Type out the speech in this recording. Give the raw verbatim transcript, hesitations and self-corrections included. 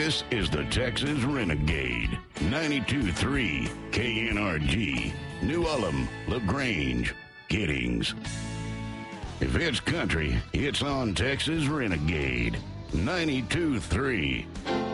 This is the Texas Renegade. ninety-two point three K N R G. New Ulm, LaGrange, Giddings. If it's country, it's on Texas Renegade. ninety-two point three.